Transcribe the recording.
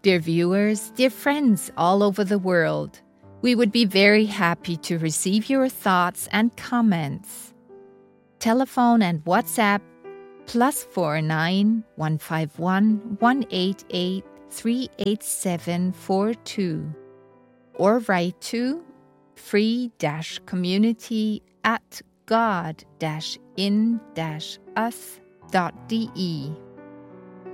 Dear viewers, dear friends all over the world, we would be very happy to receive your thoughts and comments. Telephone and WhatsApp +49 151 188 38742 or write to free-community@god-in-us.de.